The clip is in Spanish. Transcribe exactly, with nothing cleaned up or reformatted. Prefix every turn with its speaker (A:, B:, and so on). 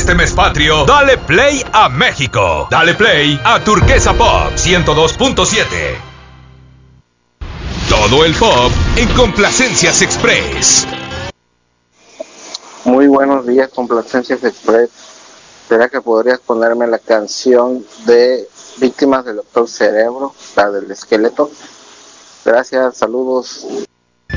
A: este mes patrio, dale play a México. Dale play a Turquesa Pop ciento dos punto siete. Todo el pop en Complacencias Express.
B: Muy buenos días, Complacencias Express. ¿Será que podrías ponerme la canción de Víctimas del Doctor Cerebro, la del esqueleto? Gracias, saludos.